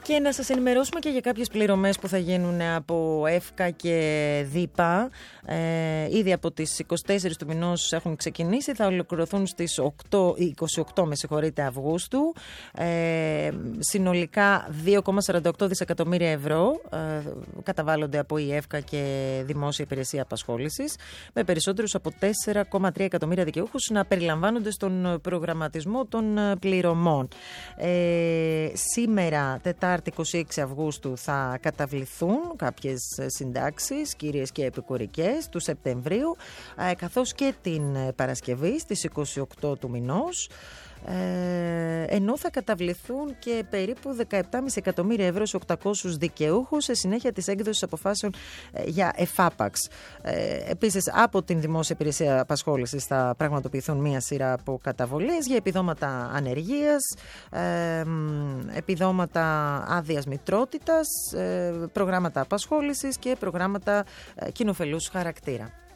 Και να σας ενημερώσουμε και για κάποιες πληρωμές που θα γίνουν από ΕΦΚΑ και ΔΥΠΑ. Ήδη από τις 24 του μηνός έχουν ξεκινήσει, θα ολοκληρωθούν στις 28 Αυγούστου. Συνολικά 2,48 δισεκατομμύρια ευρώ καταβάλλονται από η ΕΦΚΑ και Δημόσια Υπηρεσία Απασχόλησης, με περισσότερους από 4,3 εκατομμύρια δικαιούχους να περιλαμβάνονται στον προγραμματισμό των πληρωμών. Σήμερα, Τετάρτη 26 Αυγούστου, θα καταβληθούν κάποιες συντάξεις, κύριες και επικουρικές, του Σεπτεμβρίου, καθώς και την Παρασκευή στις 28 του μηνός. Ενώ θα καταβληθούν και περίπου 17,5 εκατομμύρια ευρώ σε 800 δικαιούχους σε συνέχεια της έκδοσης αποφάσεων για εφάπαξ. Επίσης, από την Δημόσια Υπηρεσία Απασχόλησης θα πραγματοποιηθούν μία σειρά από καταβολές για επιδόματα ανεργίας, επιδόματα άδειας μητρότητας, προγράμματα απασχόλησης και προγράμματα κοινοφελούς χαρακτήρα.